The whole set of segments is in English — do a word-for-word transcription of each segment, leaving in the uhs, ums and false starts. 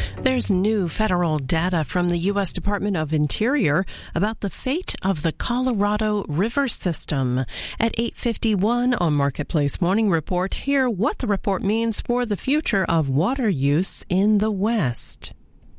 There's new federal data from the U S Department of Interior about the fate of the Colorado River system. At eight fifty-one on Marketplace Morning Report, hear what the report means for the future of water use in the West.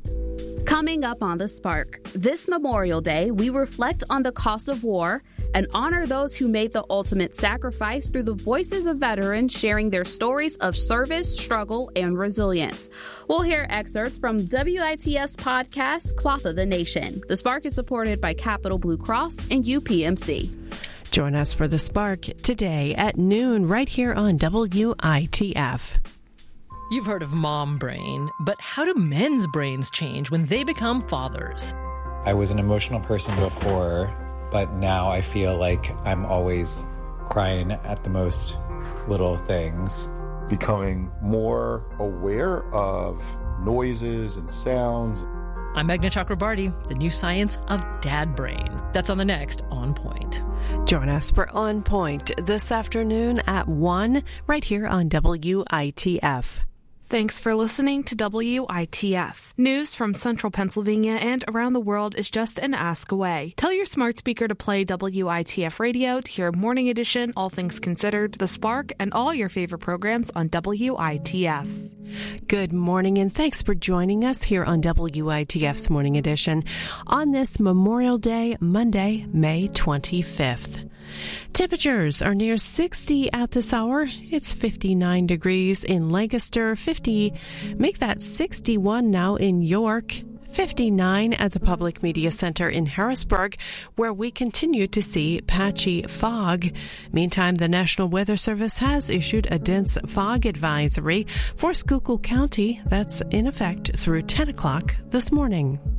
Coming up on The Spark, this Memorial Day, we reflect on the cost of war and honor those who made the ultimate sacrifice through the voices of veterans sharing their stories of service, struggle, and resilience. We'll hear excerpts from W I T F's podcast, Cloth of the Nation. The Spark is supported by Capital Blue Cross and U P M C. Join us for The Spark today at noon right here on W I T F. You've heard of mom brain, but how do men's brains change when they become fathers? I was an emotional person before, but now I feel like I'm always crying at the most little things. Becoming more aware of noises and sounds. I'm Meghna Chakrabarty, the new science of dad brain. That's on the next On Point. Join us for On Point this afternoon at one right here on W I T F. Thanks for listening to W I T F. News from central Pennsylvania and around the world is just an ask away. Tell your smart speaker to play W I T F radio to hear Morning Edition, All Things Considered, The Spark, and all your favorite programs on W I T F. Good morning, and thanks for joining us here on W I T F's Morning Edition on this Memorial Day, Monday, May twenty-fifth. Temperatures are near sixty at this hour. It's fifty-nine degrees in Lancaster, fifty. Make that sixty-one now in York. fifty-nine at the Public Media Center in Harrisburg, where we continue to see patchy fog. Meantime, the National Weather Service has issued a dense fog advisory for Schuylkill County that's in effect through ten o'clock this morning.